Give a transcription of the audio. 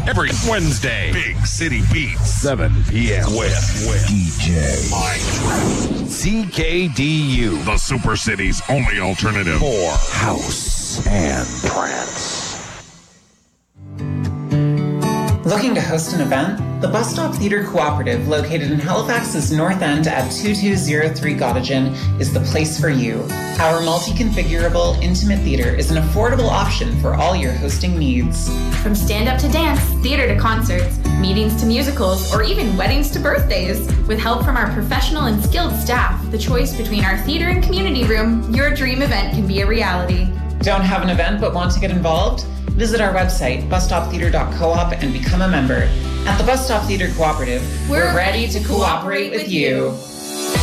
Every Wednesday, Big City Beats, 7 p.m. with DJ Mike. CKDU, the Super City's only alternative for house and trance. Looking to host an event? The Bus Stop Theatre Cooperative, located in Halifax's North End at 2203 Gottingen, is the place for you. Our multi-configurable, intimate theatre is an affordable option for all your hosting needs. From stand-up to dance, theatre to concerts, meetings to musicals, or even weddings to birthdays. With help from our professional and skilled staff, the choice between our theatre and community room, your dream event can be a reality. Don't have an event but want to get involved? Visit our website, busstoptheatre.coop, and become a member. At the Bus Stop Theatre Cooperative, we're ready to cooperate with you.